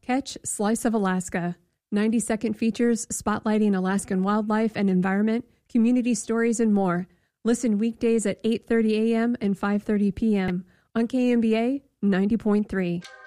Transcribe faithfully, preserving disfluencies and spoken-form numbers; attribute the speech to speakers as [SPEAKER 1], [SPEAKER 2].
[SPEAKER 1] Catch Slice of Alaska, ninety second features spotlighting Alaskan wildlife and environment, community stories, and more. Listen weekdays at eight thirty a.m. and five thirty p.m. on K M B A ninety point three.